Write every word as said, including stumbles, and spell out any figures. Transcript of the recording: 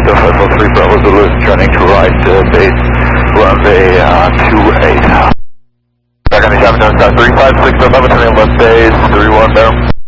five four three Bravo Zulu is turning to right, uh, base runway uh, two eight. Back on the Avenue, three five six, November, turning left base, three one there.